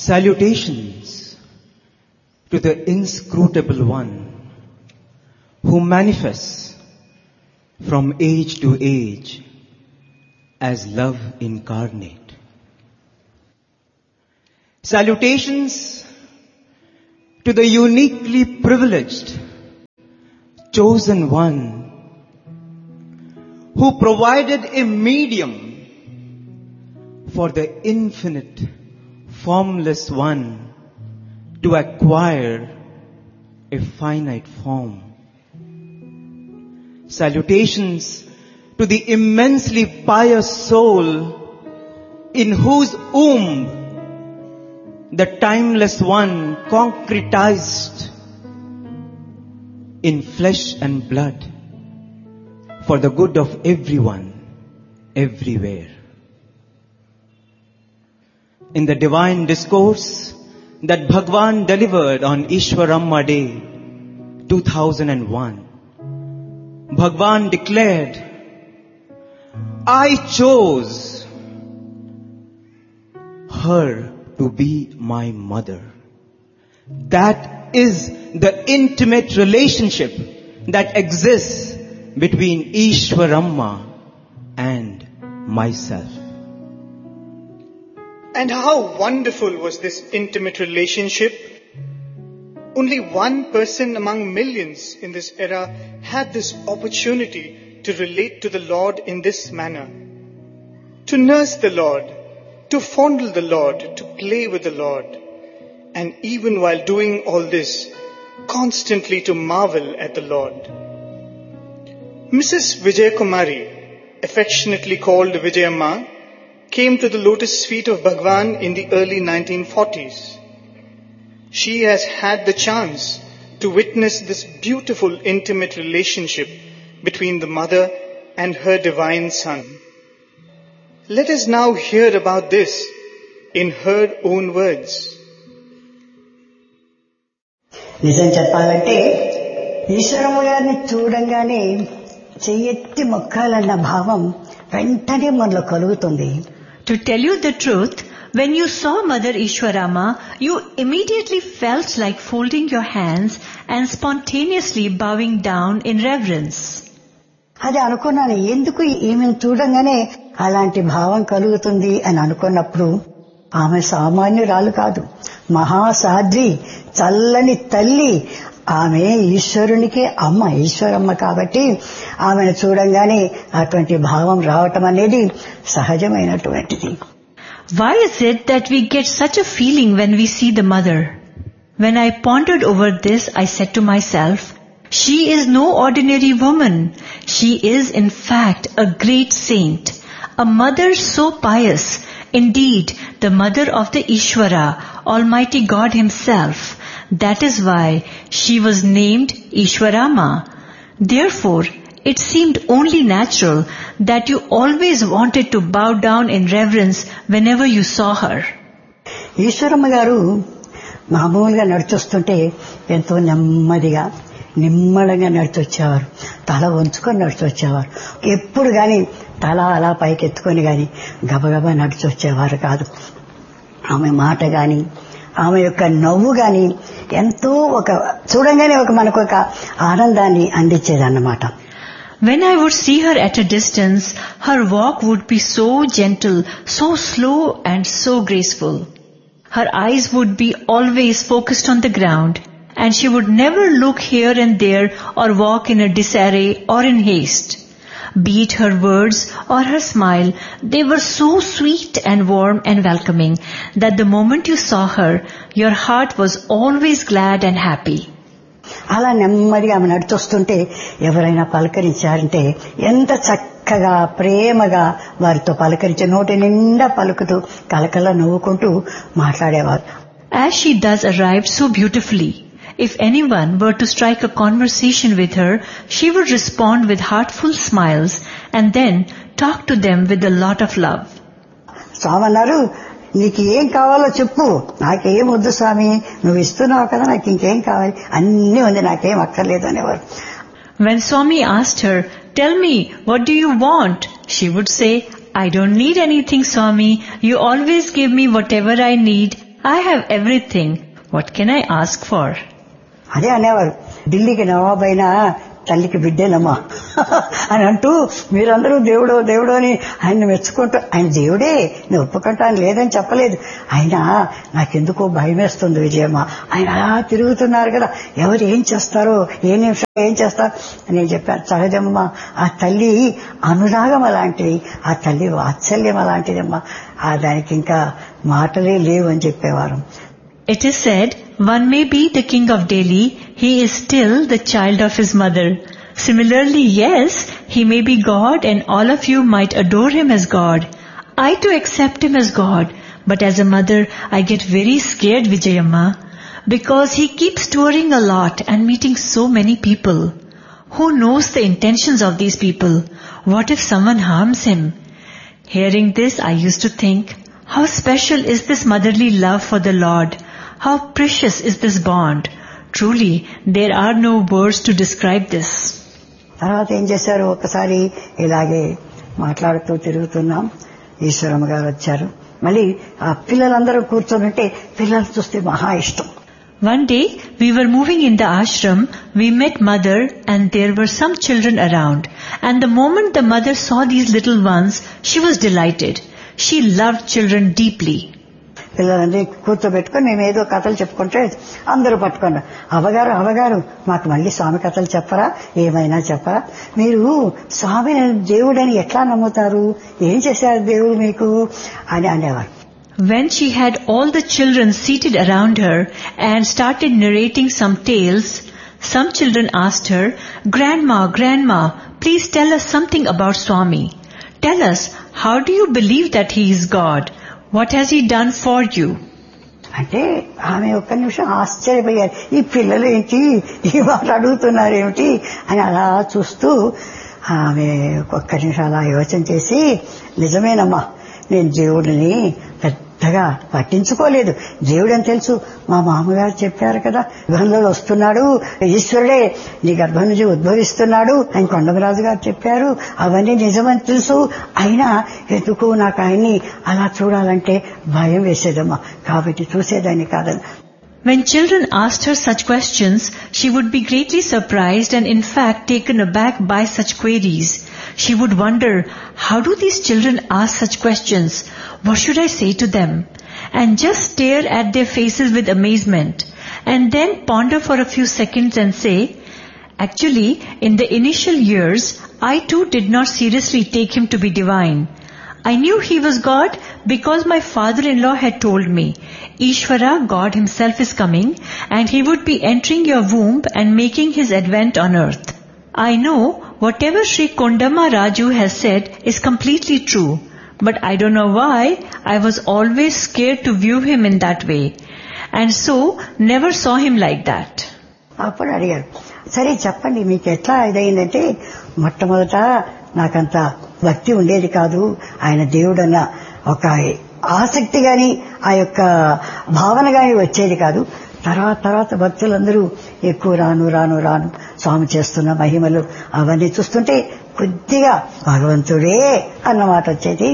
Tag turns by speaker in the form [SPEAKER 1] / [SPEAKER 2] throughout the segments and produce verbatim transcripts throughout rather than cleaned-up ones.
[SPEAKER 1] Salutations to the inscrutable one who manifests from age to age as love incarnate. Salutations to the uniquely privileged, chosen one who provided a medium for the infinite, formless one to acquire a finite form. Salutations to the immensely pious soul in whose womb the timeless one concretized in flesh and blood for the good of everyone, everywhere. In the divine discourse that Bhagwan delivered on Ishwaramma Day two thousand one, Bhagwan declared, I chose her to be my mother. That is the intimate relationship that exists between Ishwaramma and myself.
[SPEAKER 2] And how wonderful was this intimate relationship? Only one person among millions in this era had this opportunity to relate to the Lord in this manner. To nurse the Lord, to fondle the Lord, to play with the Lord. And even while doing all this, constantly to marvel at the Lord. Missus Vijay Kumari, affectionately called Vijayamma, came to the lotus feet of Bhagwan in the early nineteen forties. She has had the chance to witness this beautiful intimate relationship between the mother and her divine son. Let us now hear about this in her own words.
[SPEAKER 3] నిజం చెప్పాలంటే ఈశ్వరమ్మ గారిని చూడంగానే చెయ్యెత్తి మొక్కాలన్న భావం వెంటనే మనలో కలుగుతుంది.
[SPEAKER 4] To tell you the truth, when you saw Mother Ishwaramma, you immediately felt like folding your hands and spontaneously bowing down in reverence.
[SPEAKER 3] అది అనుకున్నాను, ఎందుకు ఈమెను చూడంగానే అలాంటి భావం కలుగుతుంది అని అనుకున్నప్పుడు ఆమె సామాన్యురాలు కాదు, మహాసాధ్వి, చల్లని తల్లి. ఆమె ఈశ్వరునికే అమ్మ, ఈశ్వరమ్మ. కాబట్టి ఆమెను చూడంగానే అటువంటి భావం రావటం అనేది సహజమైనటువంటిది.
[SPEAKER 4] Why is it that we get such a feeling when we see the mother? When I pondered over this, I said to myself, she is no ordinary woman. She is in fact a great saint, a mother so pious, indeed the mother of the Ishvara, Almighty God Himself. That is why she was named Ishwaramma. Therefore, it seemed only natural that you always wanted to bow down in reverence whenever you saw her.
[SPEAKER 3] Eshwaramma గారు మామూలుగా నడిచొస్తుంటే ఎంతో నెమ్మదిగా నిమ్మడంగా నడిచొచ్చేవారు, తల వంచుకొని నడిచొచ్చేవారు. ఎప్పుడు గాని తల అలా పైకెత్తుకొని గాని గబగబా నడిచొచ్చేవారు కాదు. ఆమె మాట గాని ఆమె యొక్క నవ్వు గాని ఎంతో ఒక చూడంగానే ఒక మనకు ఒక ఆనందాన్ని అందించేదన్నమాట.
[SPEAKER 4] When I would see her at a distance, her walk would be so gentle, so slow and so graceful. Her eyes would be always focused on the ground, and she would never look here and there or walk in a disarray or in haste. Be it her words or her smile, they were so sweet and warm and welcoming that the moment you saw her, your heart was always glad and happy.
[SPEAKER 3] అలా నెమ్మదిగా ఆమె నడిచొస్తుంటే ఎవరైనా పలకరించారంటే ఎంత చక్కగా ప్రేమగా వారితో పలకరించి నోటి నిండా పలుకుతూ కలకల నవ్వుకుంటూ మాట్లాడేవారు.
[SPEAKER 4] As she thus arrived so beautifully, if anyone were to strike a conversation with her, she would respond with heartful smiles and then talk to them with a lot of love.
[SPEAKER 3] స్వామి అన్నారు, నీకు ఏం కావాలో చెప్పు, నాకేం వద్దు స్వామి, నువ్వు ఇస్తున్నావు కదా, నాకు ఇంకేం కావాలి, అన్నీ ఉంది, నాకేం అక్కర్లేదు అనేవారు.
[SPEAKER 4] When Swami asked her, tell me, what do you want? She would say, I don't need anything, Swami. You always give me whatever I need. I have everything. What can I ask for?
[SPEAKER 3] అదే అనేవారు, ఢిల్లీకి నవాబ్ అయినా తల్లికి బిడ్డేనమ్మా అని అంటూ మీరందరూ దేవుడో దేవుడో అని ఆయన మెచ్చుకుంటూ, ఆయన దేవుడే నేను ఒప్పుకుంటాను లేదని చెప్పలేదు. అయినా నాకెందుకో భయం వేస్తుంది విజయమ్మ, ఆయన అలా తిరుగుతున్నారు కదా, ఎవరు ఏం చేస్తారో ఏ నిమిషం ఏం చేస్తారు అని నేను చెప్పాను. సహజమ్మా, ఆ తల్లి అనురాగం అలాంటిది, ఆ తల్లి వాత్సల్యం అలాంటిదమ్మా, ఆ దానికి ఇంకా మాటలే లేవు అని చెప్పేవారు.
[SPEAKER 4] It is said, one may be the king of Delhi, he is still the child of his mother. Similarly, yes, he may be God and all of you might adore him as God. I too accept him as God, but as a mother, I get very scared, Vijayamma, because he keeps touring a lot and meeting so many people. Who knows the intentions of these people? What if someone harms him? Hearing this, I used to think, how special is this motherly love for the Lord? How precious is this bond? Truly, there are no words to describe this.
[SPEAKER 3] తర్వాత ఏం చేశారు, ఒకసారి ఇలాగే మాట్లాడుతూ తిరుగుతున్నాం, ఈశ్వరమ్మ గారు వచ్చారు. మళ్ళీ ఆ పిల్లలందరూ కూర్చొనుంటే పిల్లలు చూస్తే మహా ఇష్టం.
[SPEAKER 4] One day, we were moving in the ashram, we met mother and there were some children around. And the moment the mother saw these little ones, she was delighted. She loved children deeply.
[SPEAKER 3] పిల్లలందరూ కూర్చోబెట్టుకుని మేము ఏదో కథలు చెప్పుకుంటే అందరూ పట్టుకున్నారు. అవగారు అవగారు మాకు మళ్ళీ స్వామి కథలు చెప్పరా, ఏమైనా చెప్పరా, మీరు స్వామి దేవుడని ఎట్లా నమ్ముతారు, ఏం చేశారు దేవుడు మీకు అని అనేవారు.
[SPEAKER 4] When she had all the children seated around her and started narrating some tales, some children asked her, Grandma, Grandma, please tell us something about Swami. Tell us, how do you believe that he is God? What has he done for you?
[SPEAKER 3] అంటే ఆమె ఒక్క నిమిషం ఆశ్చర్యపోయారు, ఈ పిల్లలు ఏంటి ఈ మాట అడుగుతున్నారేమిటి అని అలా చూస్తూ ఆమె ఒక్క నిమిషం అలా యోచన చేసి, నిజమేనమ్మా, నేను దేవుడిని పెద్దగా పట్టించుకోలేదు, దేవుడని తెలుసు, మా మామగారు చెప్పారు కదా, గర్భంలో వస్తున్నాడు ఈశ్వరుడే, నీ గర్భం నుంచి ఉద్భవిస్తున్నాడు అని కొండమరాజు గారు చెప్పారు, అవన్నీ నిజమని తెలుసు. అయినా ఎందుకు నాకు ఆయన్ని అలా చూడాలంటే భయం వేసేదమ్మా, కాబట్టి చూసేదాన్ని కాదని.
[SPEAKER 4] When children asked her such questions, she would be greatly surprised and in fact taken aback by such queries. She would wonder, how do these children ask such questions? What should I say to them? And just stare at their faces with amazement. And then ponder for a few seconds and say, actually, in the initial years, I too did not seriously take him to be divine. I knew he was God because my father-in-law had told me, Ishvara, God himself is coming and he would be entering your womb and making his advent on earth. I know whatever Sri Kondama Raju has said is completely true, but I don't know why I was always scared to view him in that way and so never saw him like that.
[SPEAKER 3] అప్పుడు అడిగారు, సరే చెప్పండి మీకు ఎట్లా ఇదైందంటే, మొట్టమొదట నాకంత భక్తి ఉండేది కాదు, ఆయన దేవుడన్న ఒక ఆసక్తి గాని ఆ యొక్క భావన గాని వచ్చేది కాదు. తర్వాత తర్వాత భక్తులందరూ ఎక్కువ రాను రాను రాను స్వామి చేస్తున్న మహిమలు అవన్నీ చూస్తుంటే కొద్దిగా భగవంతుడే అన్నమాట వచ్చేది.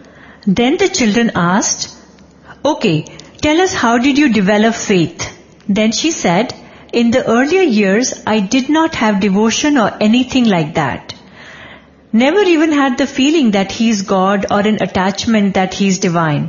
[SPEAKER 4] Then the children asked, okay, tell us, how did you develop faith? Then she said, in the earlier years I did not have devotion or anything like that. Never even had the feeling that he is God or an attachment that he is divine.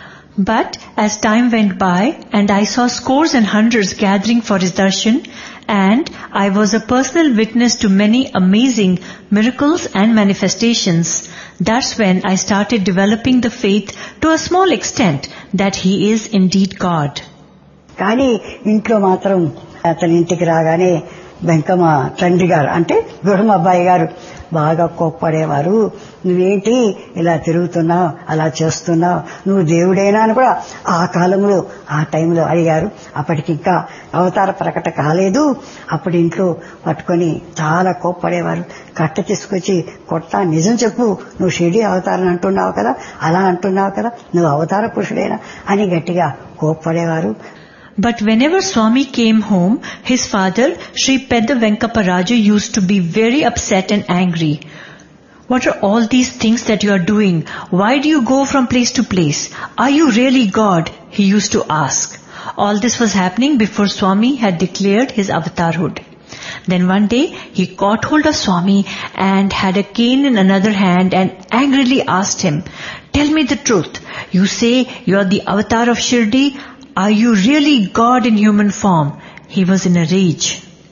[SPEAKER 4] But as time went by and I saw scores and hundreds gathering for his darshan and I was a personal witness to many amazing miracles and manifestations, that's when I started developing the faith to a small extent that he is indeed God.
[SPEAKER 3] కానీ ఇంట్లో మాత్రం అతని ఇంటికి రాగానే వెంకమ్మ తండ్రి గారు అంటే గురుమ అబ్బాయి గారు బాగా కోప్పడేవారు. నువ్వేంటి ఇలా తిరుగుతున్నావు, అలా చేస్తున్నావు, నువ్వు దేవుడేనా అని కూడా ఆ కాలంలో ఆ టైంలో అడిగారు. అప్పటికి ఇంకా అవతార ప్రకట కాలేదు. అప్పుడు ఇంట్లో పట్టుకొని చాలా కోప్పడేవారు. కట్ట తీసుకొచ్చి కొట్టా, నిజం చెప్పు, నువ్వు షిరిడి అవతారం అంటున్నావు కదా, అలా అంటున్నావు కదా, నువ్వు అవతార పురుషుడేనా అని గట్టిగా కోప్పడేవారు.
[SPEAKER 4] But whenever Swami came home, his father, Sri Pedda Venkappa Raju, used to be very upset and angry. what are all these things that you are doing? Why do you go from place to place? Are you really God? He used to ask. All this was happening before Swami had declared his avatarhood. Then one day he caught hold of Swami and had a cane in another hand and angrily asked him, "Tell me the truth. You say you are the avatar of Shirdi. Are you really God in human form?" He was in a rage.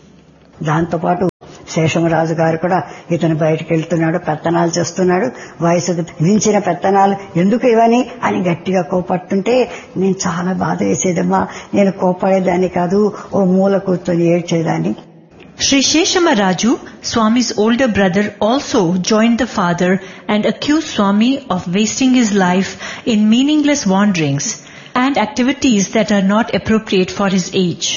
[SPEAKER 3] దాంతోపాటు శేషమరాజు గారు కూడా ఇతను బయటకు వెళ్తున్నాడు, పెత్తనాలు చేస్తున్నాడు, వయసుకు మించిన పెత్తనాలు ఎందుకు ఇవని అని గట్టిగా కోపడుతుంటే నేను చాలా బాధ వేసేదమ్మా, నేను కోపడేదాన్ని కాదు, ఓ మూల కూర్చొని ఏడ్చేదాన్ని.
[SPEAKER 4] Sri Sheshamaraju, Swami's older brother, also joined the father and accused Swami of wasting his life in meaningless wanderings and activities that are not appropriate for his age.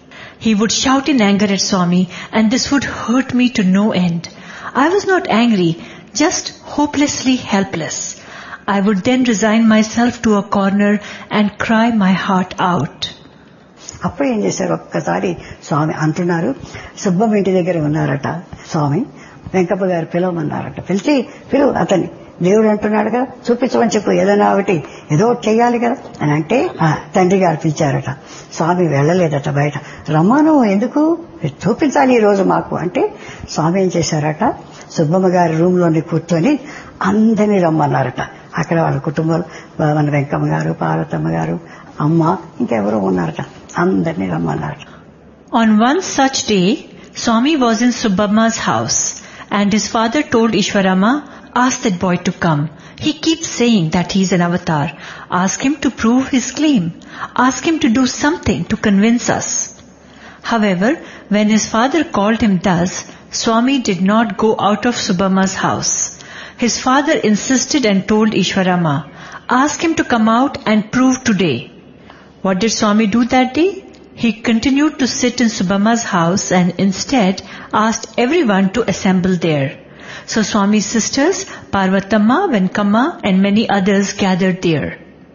[SPEAKER 4] He would shout in anger at Swami, and this would hurt me to no end. I was not angry, just hopelessly helpless. I would then resign myself to a corner and cry my heart out.
[SPEAKER 3] అప్పుడు ఏం చేశారు, ఒక్కసారి స్వామి అంటున్నారు, సుబ్బమ్మ ఇంటి దగ్గర ఉన్నారట స్వామి, వెంకప్ప గారు పిలవమన్నారట. పిలిచి పిలువు అతన్ని, దేవుడు అంటున్నాడు కదా, చూపించమని చెప్పు, ఏదైనా ఒకటి ఏదో చెయ్యాలి కదా అని అంటే తండ్రి గారు పిలిచారట. స్వామి వెళ్ళలేదట బయట. రమ్మను, ఎందుకు, చూపించాలి ఈ రోజు మాకు అంటే స్వామి ఏం చేశారట, సుబ్బమ్మ గారి రూమ్ లోని కూర్చొని అందరినీ రమ్మన్నారట. అక్కడ వాళ్ళ కుటుంబాలు, మన వెంకమ్మ గారు, పార్వతమ్మ గారు, అమ్మ, ఇంకెవరో ఉన్నారట, అందరినీ రమ్మన్నారట.
[SPEAKER 4] On one such day, Swami was in Subbamma's house and his father told Ishwarama, "Ask that boy to come. He keeps saying that he is an avatar. Ask him to prove his claim. Ask him to do something to convince us." However, when his father called him thus, Swami did not go out of Subbamma's house. His father insisted and told Ishwarama, "Ask him to come out and prove today." What did Swami do that day? He continued to sit in Subbamma's house and instead asked everyone to assemble there. So Swami's sisters, Parvatamma, Venkamma and many others gathered there.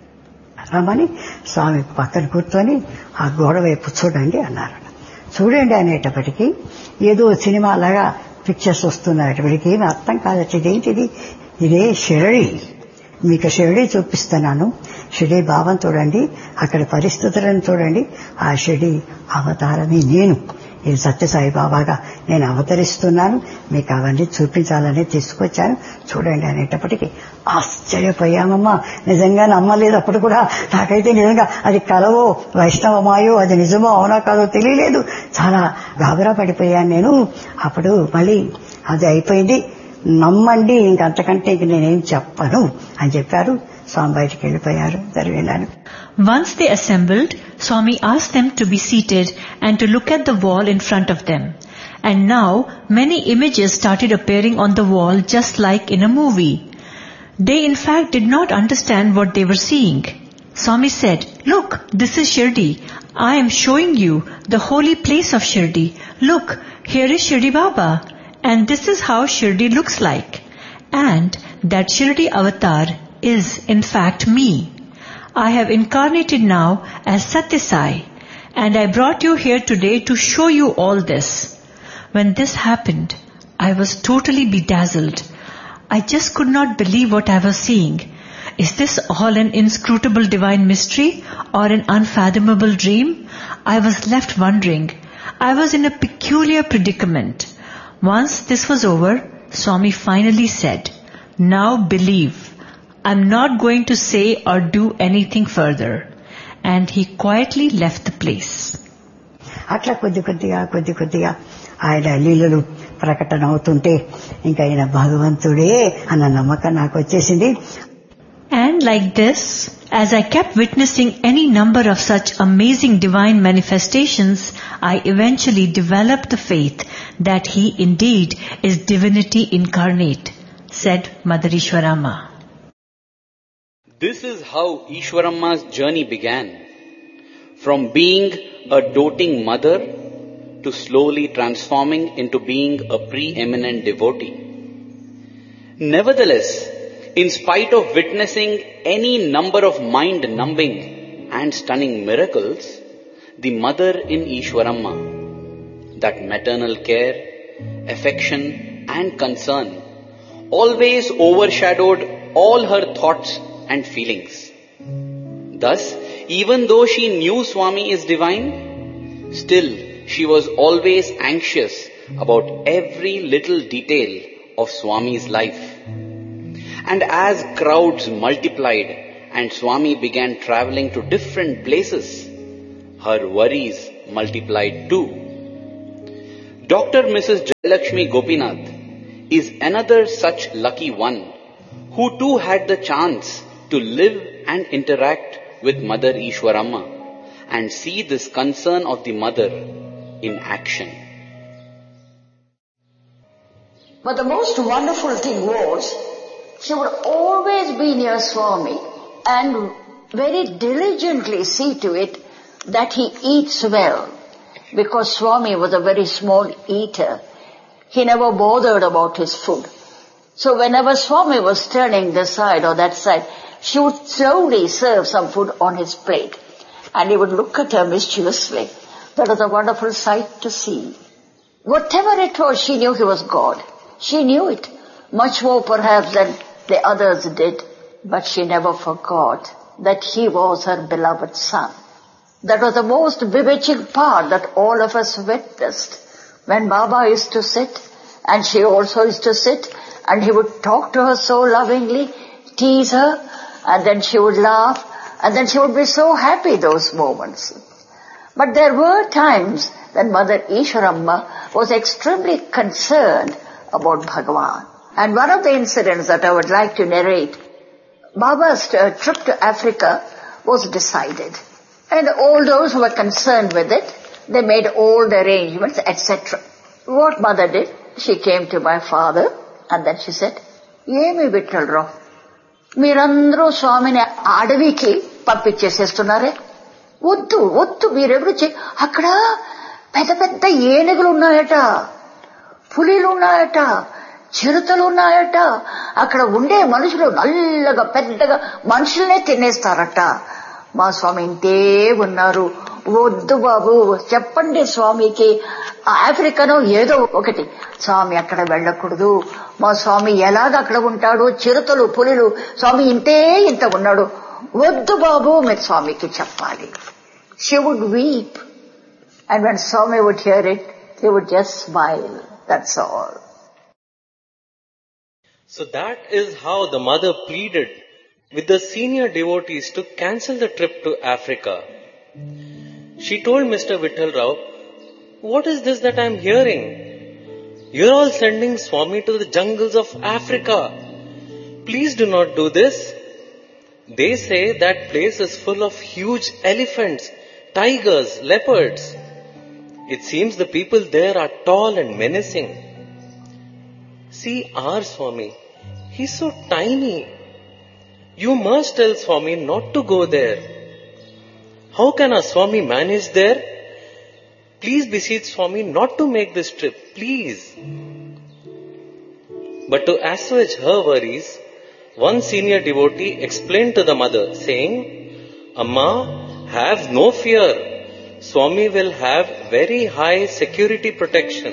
[SPEAKER 3] రమని స్వామి పక్కన కూర్చొని ఆ గోడ వైపు చూడండి అన్నారు. చూడండి అనేటప్పటికీ ఏదో సినిమా లాగా పిక్చర్స్ వస్తున్నాయటప్పటికీ ఏమి అర్థం కాదట, ఇదేంటిది, ఇదే షిరడి, మీకు షిరడి చూపిస్తున్నాను, షిరడి భావం చూడండి, అక్కడ పరిస్థితులను చూడండి, ఆ షిరడి అవతారమే నేను, ఇది సత్యసాయి బాబాగా నేను అవతరిస్తున్నాను, మీకు అవన్నీ చూపించాలని తీసుకొచ్చాను, చూడండి అనేటప్పటికీ ఆశ్చర్యపోయామమ్మా. నిజంగా నమ్మలేదు అప్పుడు కూడా. నాకైతే నిజంగా అది కలవో వైష్ణవమాయో, అది నిజమో అవునా కాదో తెలియలేదు. చాలా గాబరా పడిపోయాను నేను. అప్పుడు మళ్ళీ అది అయిపోయింది, నమ్మండి, ఇంకంతకంటే ఇంక నేనేం చెప్పను అని చెప్పారు. స్వామి బయటికి వెళ్ళిపోయారు. జరిగినాను.
[SPEAKER 4] Once they assembled, Swami asked them to be seated and to look at the wall in front of them. And now many images started appearing on the wall just like in a movie. They in fact did not understand what they were seeing. Swami said, "Look, this is Shirdi. I am showing you the holy place of Shirdi. Look, here is Shirdi Baba. And this is how Shirdi looks like. And that Shirdi avatar is in fact me. I have incarnated now as Satyasai, and I brought you here today to show you all this." When this happened, I was totally bedazzled. I just could not believe what I was seeing. Is this all an inscrutable divine mystery or an unfathomable dream? I was left wondering. I was in a peculiar predicament. Once this was over, Swami finally said, "Now believe. I'm not going to say or do anything further." And he quietly left the place.
[SPEAKER 3] అట్లా కొద్ది కొద్దిగా కొద్ది కొద్దిగా ఆయన లీలలు ప్రకటన అవుతుంటే ఇంకా ఆయన భగవంతుడే అన్న నమ్మకం నాకు వచ్చేసింది.
[SPEAKER 4] And like this, as I kept witnessing any number of such amazing divine manifestations, I eventually developed the faith that he indeed is divinity incarnate, said Mother Ishwarama.
[SPEAKER 5] This is how Ishwaramma's journey began. From being a doting mother to slowly transforming into being a preeminent devotee. Nevertheless, in spite of witnessing any number of mind-numbing and stunning miracles, the mother in Ishwaramma, that maternal care, affection and concern always overshadowed all her thoughts and feelings. Thus, even though she knew Swami is divine, still she was always anxious about every little detail of Swami's life. And as crowds multiplied and Swami began traveling to different places, her worries multiplied too. Doctor Missus Jayalakshmi Gopinath is another such lucky one who too had the chance to live and interact with Mother Ishwaramma and see this concern of the mother in action.
[SPEAKER 6] But the most wonderful thing was, she would always be near Swami and very diligently see to it that he eats well. Because Swami was a very small eater, he never bothered about his food. So whenever Swami was turning this side or that side, she would slowly serve some food on his plate. And he would look at her mischievously. That was a wonderful sight to see. Whatever it was, she knew he was God. She knew it, much more perhaps than the others did. But she never forgot that he was her beloved son. That was the most bewitching part that all of us witnessed. When Baba used to sit, and she also used to sit, and he would talk to her so lovingly, tease her, and then she would laugh, and then she would be so happy those moments. But there were times when Mother Ishwaramma was extremely concerned about Bhagavan. And one of the incidents that I would like to narrate, Baba's uh, trip to Africa was decided. And all those who were concerned with it, they made all the arrangements, et cetera. What Mother did, she came to my father and then she said, Yemi Vittalrao, మీరందరూ స్వామిని అడవికి పంపించేసేస్తున్నారే, వద్దు వద్దు మీరెవరు అక్కడ పెద్ద పెద్ద ఏనుగులు ఉన్నాయట, పులిలు ఉన్నాయట, చిరుతలు ఉన్నాయట, అక్కడ ఉండే మనుషులు నల్లగా పెద్దగా మనుషులనే తినేస్తారట. మా స్వామి ఇంతే ఉన్నారు, వద్దు బాబు చెప్పండి స్వామికి, ఆఫ్రికానో ఏదో ఒకటి, స్వామి అక్కడ వెళ్ళకూడదు, మా స్వామి ఎలాగ అక్కడ ఉంటాడు, చిరుతలు పులులు, స్వామి ఇంతే ఇంత ఉన్నాడు, వద్దు బాబు మీరు స్వామికి చెప్పాలి. She would weep, and when Swami would hear it, he would just smile, that's all.
[SPEAKER 7] So that is how the mother pleaded with the senior devotees to cancel the trip to Africa. She told Mister Vittal Rao, what is this that I am hearing? You are all sending Swami to the jungles of Africa. Please do not do this. They say that place is full of huge elephants, tigers, leopards. It seems the people there are tall and menacing. See our Swami, he is so tiny. You must tell Swami not to go there. How can our Swami manage there? Please beseech Swami not to make this trip, please. But to assuage her worries, one senior devotee explained to the mother, saying, Amma, have no fear. Swami will have very high security protection.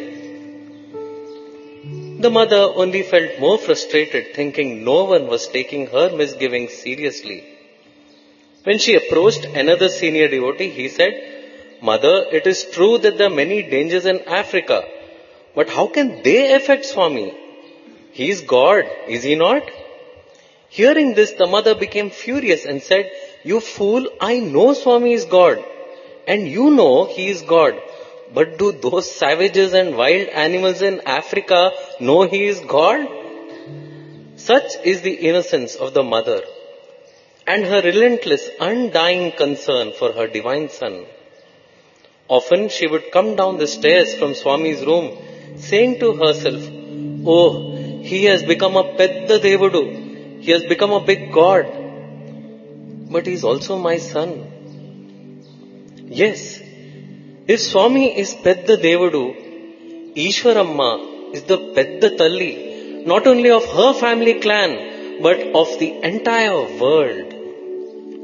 [SPEAKER 7] The mother only felt more frustrated, thinking no one was taking her misgivings seriously. When she approached another senior devotee, he said, Mother, it is true that there are many dangers in Africa, but how can they affect Swami? He is God, is he not? Hearing this, the mother became furious and said, You fool, I know Swami is God, and you know he is God. But do those savages and wild animals in Africa know he is God? Such is the innocence of the mother and her relentless, undying concern for her divine son. Often she would come down the stairs from Swami's room, saying to herself, Oh, he has become a Pedda Devudu. He has become a big God. But he is also my son. Yes, if Swami is Pedda Devudu, Ishwaramma is the Pedda Talli, not only of her family clan, but of the entire world.